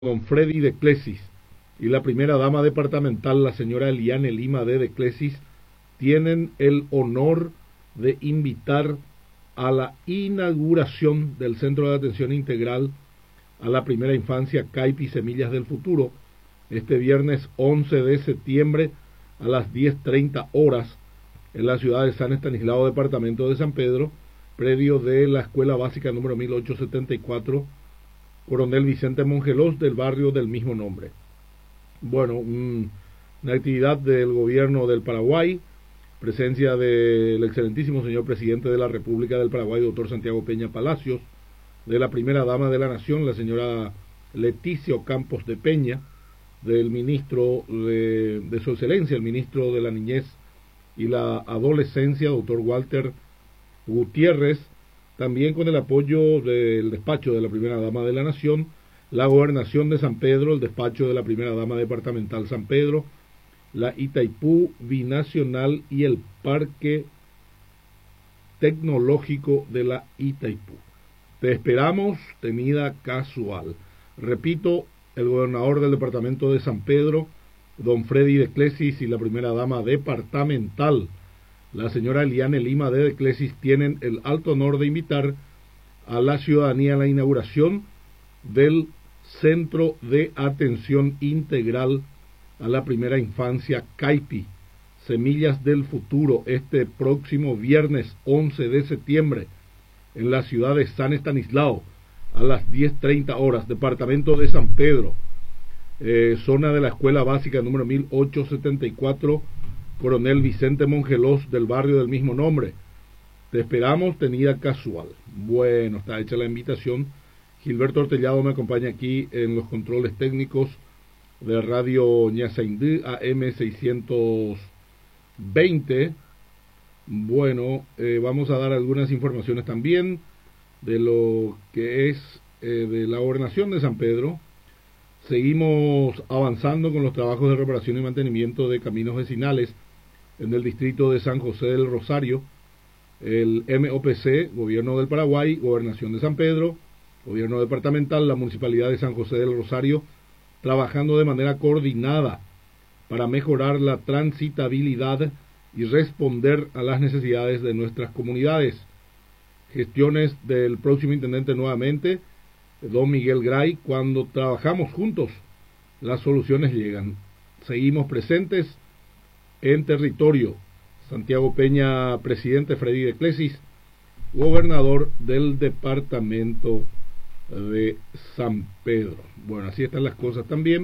Don Freddy de Clesis y la primera dama departamental, la señora Eliane Lima de Clesis, tienen el honor de invitar a la inauguración del Centro de Atención Integral a la Primera Infancia CAIPI Semillas del Futuro, este viernes 11 de septiembre a las 10:30 horas en la ciudad de San Estanislao, departamento de San Pedro, predio de la Escuela Básica número 1874, Coronel Vicente Mongelos, del barrio del mismo nombre. Bueno, una actividad del gobierno del Paraguay, presencia del excelentísimo señor presidente de la República del Paraguay, doctor Santiago Peña Palacios, de la primera dama de la Nación, la señora Leticia Ocampos de Peña, del ministro de su excelencia, el ministro de la Niñez y la Adolescencia, doctor Walter Gutiérrez, también con el apoyo del despacho de la primera dama de la Nación, la gobernación de San Pedro, el despacho de la primera dama departamental San Pedro, la Itaipú Binacional y el Parque Tecnológico de la Itaipú. Te esperamos, tenida casual. Repito, el gobernador del departamento de San Pedro, don Freddy de Clesis, y la primera dama departamental, la señora Eliane Lima de Clesis, tienen el alto honor de invitar a la ciudadanía a la inauguración del Centro de Atención Integral a la Primera Infancia CAIPI Semillas del Futuro, este próximo viernes 11 de septiembre en la ciudad de San Estanislao a las 10:30 horas, departamento de San Pedro, zona de la Escuela Básica número 1874, Coronel Vicente Mongelos, del barrio del mismo nombre. Te esperamos, tenida casual. Bueno, está hecha la invitación. Gilberto Ortellado me acompaña aquí en los controles técnicos de Radio Ñasaindí AM 620. Bueno, vamos a dar algunas informaciones también de lo que es de la gobernación de San Pedro. Seguimos avanzando con los trabajos de reparación y mantenimiento de caminos vecinales en el distrito de San José del Rosario. El MOPC, Gobierno del Paraguay, Gobernación de San Pedro, Gobierno departamental, la Municipalidad de San José del Rosario, trabajando de manera coordinada para mejorar la transitabilidad y responder a las necesidades de nuestras comunidades. Gestiones del próximo intendente nuevamente, don Miguel Gray. Cuando trabajamos juntos, las soluciones llegan. Seguimos presentes en territorio. Santiago Peña, presidente, Freddy de Clesis, gobernador del departamento de San Pedro. Bueno, así están las cosas también,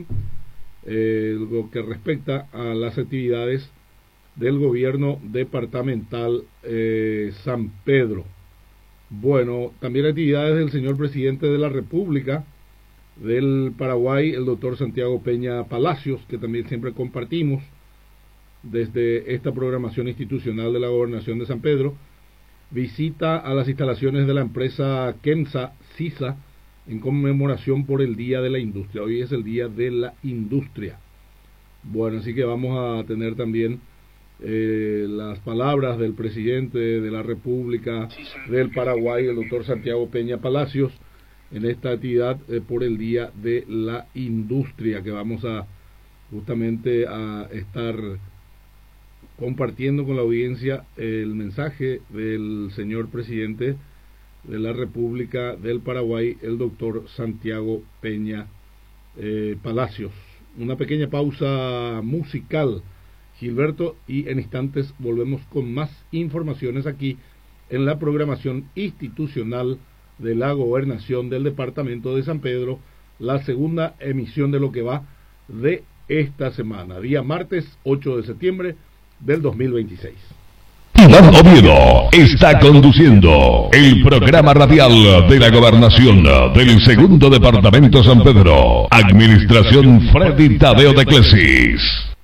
lo que respecta a las actividades del gobierno departamental San Pedro. Bueno, también actividades del señor presidente de la República del Paraguay, el doctor Santiago Peña Palacios, que también siempre compartimos desde esta programación institucional de la Gobernación de San Pedro. Visita a las instalaciones de la empresa Kensa Sisa en conmemoración por el Día de la Industria. Hoy es el Día de la Industria. Bueno, así que vamos a tener también las palabras del presidente de la República del Paraguay, el doctor Santiago Peña Palacios, en esta actividad por el Día de la Industria, que vamos a justamente a estar compartiendo con la audiencia el mensaje del señor presidente de la República del Paraguay, el doctor Santiago Peña Palacios. Una pequeña pausa musical, Gilberto, y en instantes volvemos con más informaciones aquí en la programación institucional de la Gobernación del Departamento de San Pedro, la segunda emisión de lo que va de esta semana, día martes 8 de septiembre del 2026. Iván Oviedo está conduciendo el programa radial de la Gobernación del segundo departamento San Pedro. Administración Freddy Tadeo de Clesis.